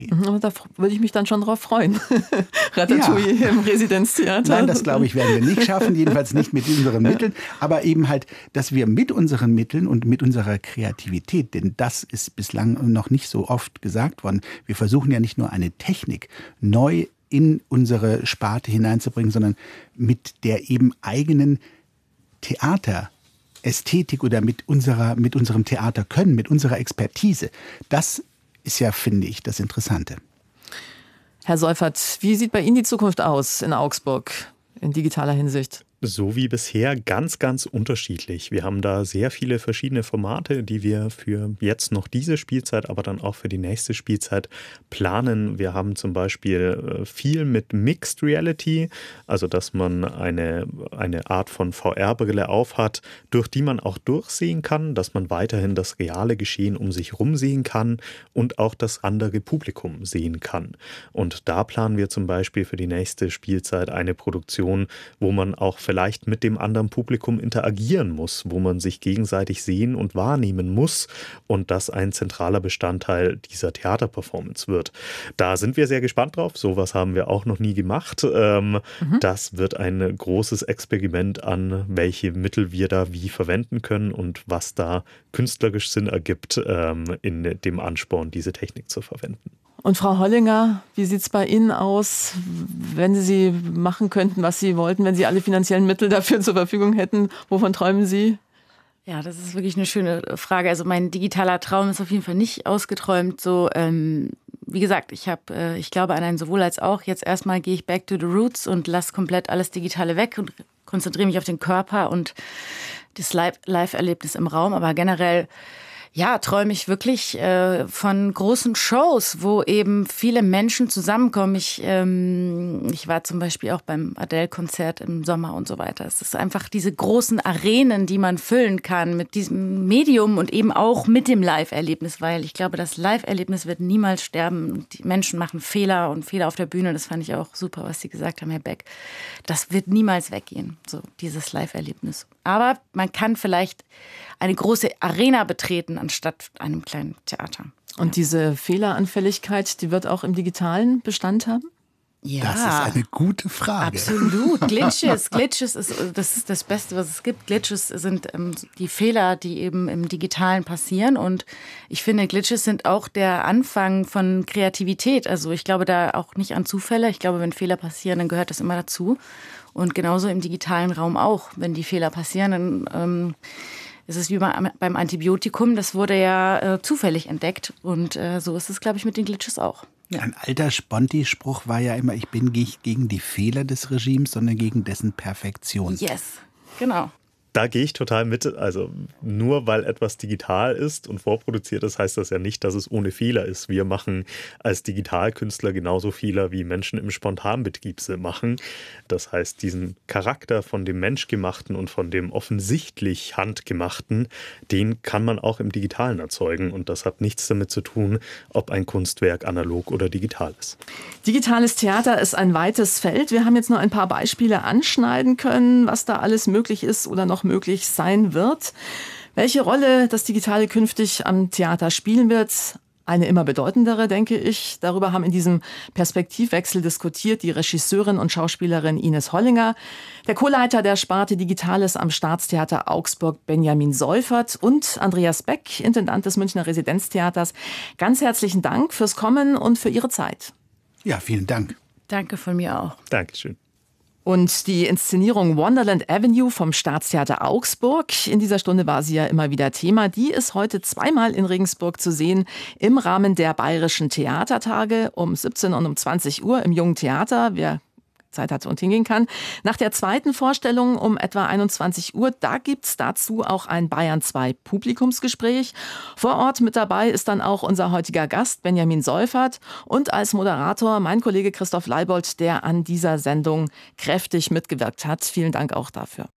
Da würde ich mich dann schon drauf freuen. Ratatouille im Residenztheater. Nein, das glaube ich, werden wir nicht schaffen, jedenfalls nicht mit unseren Mitteln. Aber eben halt, dass wir mit unseren Mitteln und mit unserer Kreativität, denn das ist bislang noch nicht so oft gesagt worden, wir versuchen ja nicht nur eine Technik neu in unsere Sparte hineinzubringen, sondern mit der eben eigenen Theaterästhetik oder mit unserem Theaterkönnen, mit unserer Expertise. Das ist ja, finde ich, das Interessante. Herr Seufert, wie sieht bei Ihnen die Zukunft aus in Augsburg in digitaler Hinsicht? So wie bisher ganz, ganz unterschiedlich. Wir haben da sehr viele verschiedene Formate, die wir für jetzt noch diese Spielzeit, aber dann auch für die nächste Spielzeit planen. Wir haben zum Beispiel viel mit Mixed Reality, also dass man eine Art von VR-Brille aufhat, durch die man auch durchsehen kann, dass man weiterhin das reale Geschehen um sich herum sehen kann und auch das andere Publikum sehen kann. Und da planen wir zum Beispiel für die nächste Spielzeit eine Produktion, wo man auch vielleicht mit dem anderen Publikum interagieren muss, wo man sich gegenseitig sehen und wahrnehmen muss und das ein zentraler Bestandteil dieser Theaterperformance wird. Da sind wir sehr gespannt drauf. Sowas haben wir auch noch nie gemacht. Das wird ein großes Experiment an, welche Mittel wir da wie verwenden können und was da künstlerisch Sinn ergibt in dem Ansporn, diese Technik zu verwenden. Und Frau Hollinger, wie sieht es bei Ihnen aus, wenn Sie machen könnten, was Sie wollten, wenn Sie alle finanziellen Mittel dafür zur Verfügung hätten? Wovon träumen Sie? Ja, das ist wirklich eine schöne Frage. Also mein digitaler Traum ist auf jeden Fall nicht ausgeträumt. So, wie gesagt, ich glaube an ein sowohl als auch. Jetzt erstmal gehe ich back to the roots und lasse komplett alles Digitale weg und konzentriere mich auf den Körper und das Live-Erlebnis im Raum. Aber generell träume ich wirklich von großen Shows, wo eben viele Menschen zusammenkommen. Ich war zum Beispiel auch beim Adele-Konzert im Sommer und so weiter. Es ist einfach diese großen Arenen, die man füllen kann mit diesem Medium und eben auch mit dem Live-Erlebnis, weil ich glaube, das Live-Erlebnis wird niemals sterben. Die Menschen machen Fehler und Fehler auf der Bühne. Das fand ich auch super, was Sie gesagt haben, Herr Beck. Das wird niemals weggehen, so dieses Live-Erlebnis. Aber man kann vielleicht eine große Arena betreten, anstatt einem kleinen Theater. Und diese Fehleranfälligkeit, die wird auch im digitalen Bestand haben? Ja, das ist eine gute Frage. Absolut. Glitches ist das Beste, was es gibt. Glitches sind die Fehler, die eben im Digitalen passieren. Und ich finde, Glitches sind auch der Anfang von Kreativität. Also ich glaube da auch nicht an Zufälle. Ich glaube, wenn Fehler passieren, dann gehört das immer dazu. Und genauso im digitalen Raum auch. Wenn die Fehler passieren, dann ist es wie beim Antibiotikum. Das wurde ja zufällig entdeckt. Und so ist es, glaube ich, mit den Glitches auch. Ja. Ein alter Sponti-Spruch war ja immer, ich bin nicht gegen die Fehler des Regimes, sondern gegen dessen Perfektion. Yes, genau. Da gehe ich total mit. Also nur weil etwas digital ist und vorproduziert ist, heißt das ja nicht, dass es ohne Fehler ist. Wir machen als Digitalkünstler genauso Fehler, wie Menschen im Spontanbetrieb sie machen. Das heißt, diesen Charakter von dem Menschgemachten und von dem offensichtlich Handgemachten, den kann man auch im Digitalen erzeugen. Und das hat nichts damit zu tun, ob ein Kunstwerk analog oder digital ist. Digitales Theater ist ein weites Feld. Wir haben jetzt nur ein paar Beispiele anschneiden können, was da alles möglich ist oder noch möglich sein wird. Welche Rolle das Digitale künftig am Theater spielen wird, eine immer bedeutendere, denke ich. Darüber haben in diesem Perspektivwechsel diskutiert die Regisseurin und Schauspielerin Ines Hollinger, der Co-Leiter der Sparte Digitales am Staatstheater Augsburg Benjamin Seufert und Andreas Beck, Intendant des Münchner Residenztheaters. Ganz herzlichen Dank fürs Kommen und für Ihre Zeit. Ja, vielen Dank. Danke von mir auch. Dankeschön. Und die Inszenierung Wonderland Avenue vom Staatstheater Augsburg, in dieser Stunde war sie ja immer wieder Thema, die ist heute zweimal in Regensburg zu sehen im Rahmen der Bayerischen Theatertage um 17 und um 20 Uhr im Jungen Theater. Wer Zeit hat und hingehen kann. Nach der zweiten Vorstellung um etwa 21 Uhr, da gibt's dazu auch ein Bayern 2 Publikumsgespräch. Vor Ort mit dabei ist dann auch unser heutiger Gast Benjamin Seufert und als Moderator mein Kollege Christoph Leibold, der an dieser Sendung kräftig mitgewirkt hat. Vielen Dank auch dafür.